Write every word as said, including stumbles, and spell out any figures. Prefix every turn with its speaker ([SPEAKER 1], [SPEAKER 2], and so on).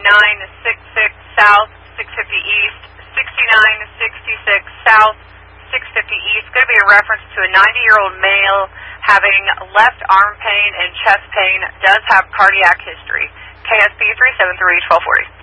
[SPEAKER 1] nine sixty-six South, six fifty East, sixty-nine sixty-six South, six fifty East. Going to be a reference to a ninety-year-old male having left arm pain and chest pain, does have cardiac history. K S B three seven three, twelve forty.